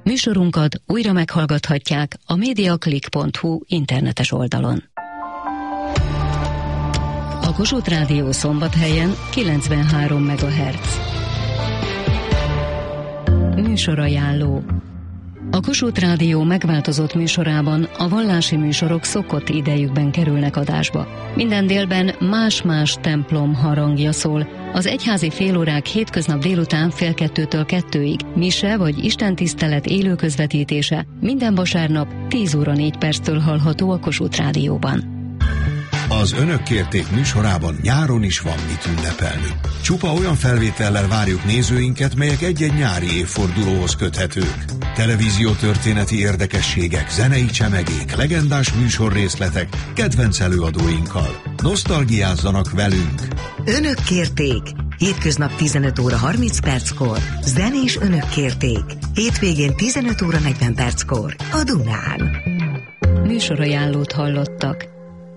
Műsorunkat újra meghallgathatják a mediaclick.hu internetes oldalon. A Kossuth Rádió Szombathelyen 93 MHz. Műsorajánló. A Kossuth Rádió megváltozott műsorában a vallási műsorok szokott idejükben kerülnek adásba. Minden délben más-más templom harangja szól. Az egyházi félórák hétköznap délután 1:30-től 2-ig, mise vagy istentisztelet élő közvetítése minden vasárnap 10:04 hallható a Kossuth Rádióban. Az Önök kérték műsorában nyáron is van mit ünnepelni. Csupa olyan felvétellel várjuk nézőinket, melyek egy-egy nyári évfordulóhoz köthetők. Televíziótörténeti érdekességek, zenei csemegék, legendás műsorrészletek, kedvenc előadóinkkal. Nosztalgiázzanak velünk! Önök kérték! Hétköznap 15:30 zenés Önök kérték. Hétvégén 15:40 a Dunán. Műsorajánlót hallottak.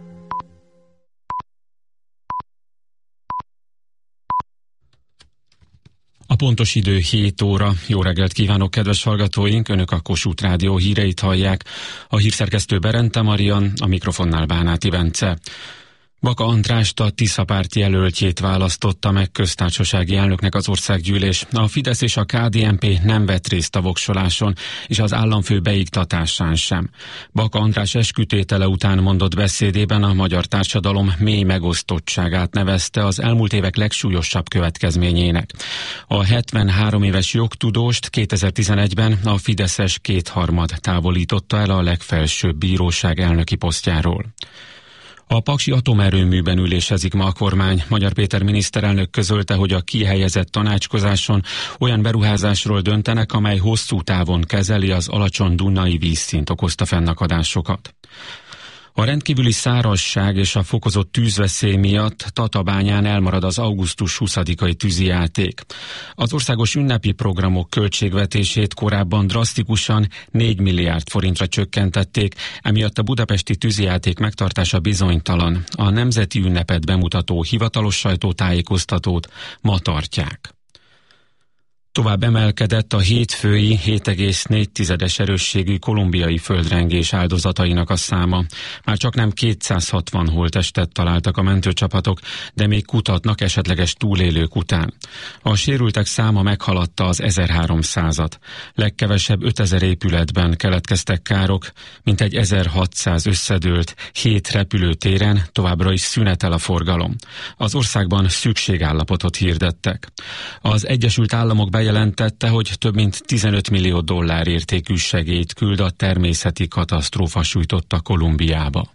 A pontos idő 7 óra. Jó reggelt kívánok, kedves hallgatóink! Önök a Kossuth Rádió híreit hallják. A hírszerkesztő Berente Marian, a mikrofonnál Bánáti Bence. Baka Andrást, a Tisza párt jelöltjét választotta meg köztársasági elnöknek az országgyűlés. A Fidesz és a KDNP nem vett részt a voksoláson, és az államfő beiktatásán sem. Baka András eskütétele után mondott beszédében a magyar társadalom mély megosztottságát nevezte az elmúlt évek legsúlyosabb következményének. A 73 éves jogtudóst 2011-ben a fideszes kétharmad távolította el a legfelsőbb bíróság elnöki posztjáról. A paksi atomerőműben ülésezik ma a kormány. Magyar Péter miniszterelnök közölte, hogy a kihelyezett tanácskozáson olyan beruházásról döntenek, amely hosszú távon kezeli az alacsony dunai vízszint okozta fennakadásokat. A rendkívüli szárazság és a fokozott tűzveszély miatt Tatabányán elmarad az augusztus 20-ai tűzijáték. Az országos ünnepi programok költségvetését korábban drasztikusan 4 milliárd forintra csökkentették, emiatt a budapesti tűzijáték megtartása bizonytalan. A nemzeti ünnepet bemutató hivatalos sajtótájékoztatót ma tartják. Tovább emelkedett a hétfői 7,4 erősségű kolumbiai földrengés áldozatainak a száma. Már csaknem 260 holttestet találtak a mentőcsapatok, de még kutatnak esetleges túlélők után. A sérültek száma meghaladta az 1300-at. Legkevesebb 5000 épületben keletkeztek károk, mintegy 1600 összedőlt, 7 repülőtéren továbbra is szünetel a forgalom. Az országban szükségállapotot hirdettek. Az Egyesült Államok bejelentette, hogy több mint 15 millió dollár értékű segélyt küld a természeti katasztrófa sújtotta Kolumbiába.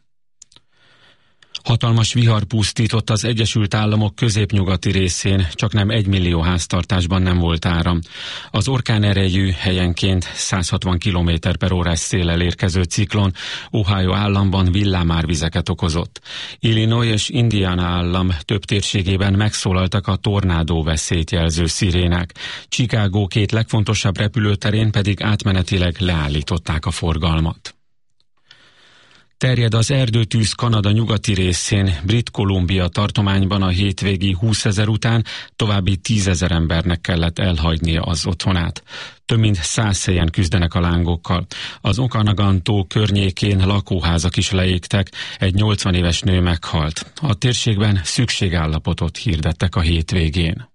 Hatalmas vihar pusztított az Egyesült Államok középnyugati részén, csaknem 1 millió háztartásban nem volt áram. Az orkán erejű, helyenként 160 km/h széllel érkező ciklon Ohio államban villámárvizeket okozott. Illinois és Indiana állam több térségében megszólaltak a tornádó veszélyt jelző szirénák. Chicago 2 legfontosabb repülőterén pedig átmenetileg leállították a forgalmat. Terjed az erdőtűz Kanada nyugati részén, Brit Columbia tartományban a hétvégi 20 000 után további 10 000 embernek kellett elhagynia az otthonát. Több mint 100 helyen küzdenek a lángokkal. Az Okanagan-tó környékén lakóházak is leégtek, egy 80 éves nő meghalt. A térségben szükségállapotot hirdettek a hétvégén.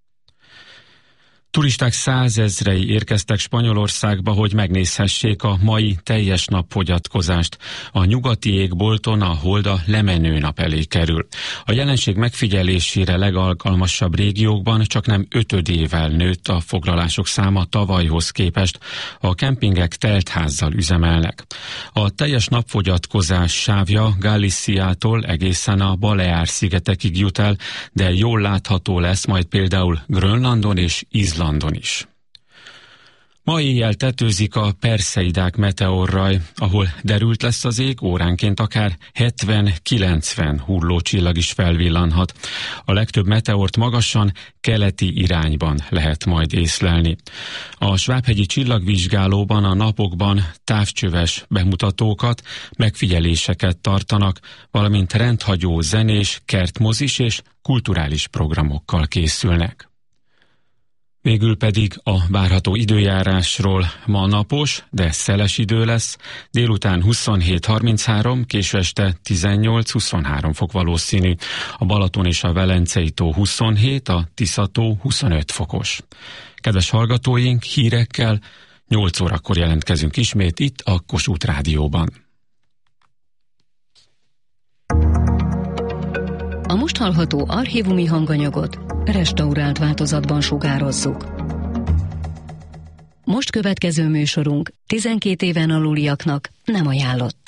Turisták 100 000-ei érkeztek Spanyolországba, hogy megnézhessék a mai teljes nap fogyatkozást. A nyugati égbolton a hold a lemenő nap elé kerül. A jelenség megfigyelésére legalkalmasabb régiókban csaknem 5-ével nőtt a foglalások száma tavalyhoz képest. A kempingek teltházzal üzemelnek. A teljes napfogyatkozás sávja Galiciától egészen a Baleár-szigetekig jut el, de jól látható lesz majd például Grönlandon és Izlandon is. Ma éjjel tetőzik a Perseidák meteorraj, ahol derült lesz az ég, óránként akár 70-90 hullócsillag is felvillanhat. A legtöbb meteort magasan keleti irányban lehet majd észlelni. A Svábhegyi csillagvizsgálóban a napokban távcsöves bemutatókat, megfigyeléseket tartanak, valamint rendhagyó zenés, kertmozis és kulturális programokkal készülnek. Végül pedig a várható időjárásról: ma napos, de szeles idő lesz, délután 27-33, késő este 18-23 fok valószínű, a Balaton és a Velencei tó 27, a Tisza-tó 25 fokos. Kedves hallgatóink, hírekkel 8 órakor jelentkezünk ismét itt a Kossuth Rádióban. A most hallható archívumi hanganyagot restaurált változatban sugározzuk. Most következő műsorunk 12 éven aluliaknak nem ajánlott.